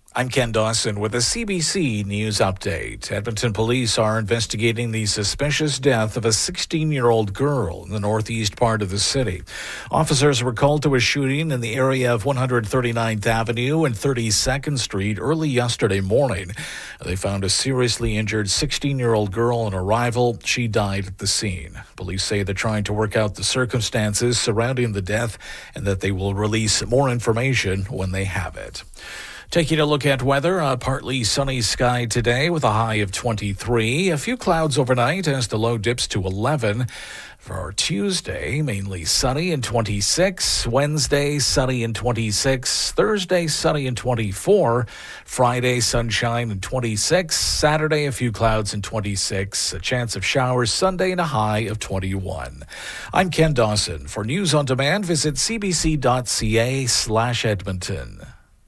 I'm Ken Dawson with a CBC News update. Edmonton police are investigating the suspicious death of a 16-year-old girl in the northeast part of the city. Officers were called to a shooting in the area of 139th Avenue and 32nd Street early yesterday morning. They found a seriously injured 16-year-old girl on arrival. She died at the scene. Police say they're trying to work out the circumstances surrounding the death and that they will release more information when they have it. Taking a look at weather, a partly sunny sky today with a high of 23. A few clouds overnight as the low dips to 11. For Tuesday, mainly sunny and 26. Wednesday, sunny and 26. Thursday, sunny and 24. Friday, sunshine and 26. Saturday, a few clouds and 26. A chance of showers Sunday and a high of 21. I'm Ken Dawson. For News on Demand, visit cbc.ca/Edmonton.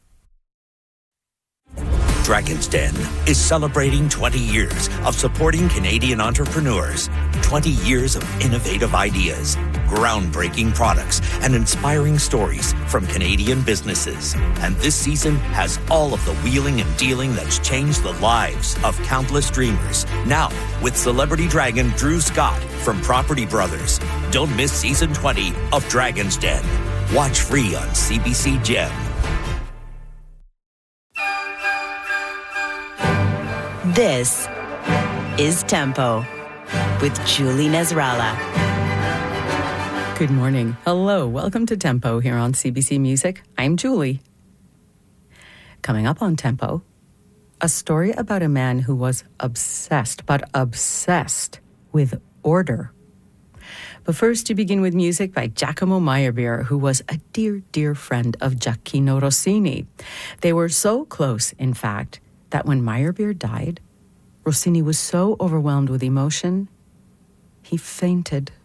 Dragon's Den is celebrating 20 years of supporting Canadian entrepreneurs, 20 years of innovative ideas, groundbreaking products, and inspiring stories from Canadian businesses. And this season has all of the wheeling and dealing that's changed the lives of countless dreamers. Now, with celebrity dragon Drew Scott from Property Brothers. Don't miss season 20 of Dragon's Den. Watch free on CBC Gem. This is Tempo with Julie Nasrallah. Good morning. Hello. Welcome to Tempo here on CBC Music. I'm Julie. Coming up on Tempo, a story about a man who was obsessed with order. But first, you begin with music by Giacomo Meyerbeer, who was a dear, dear friend of Gioacchino Rossini. They were so close, in fact, that when Meyerbeer died, Rossini was so overwhelmed with emotion, he fainted.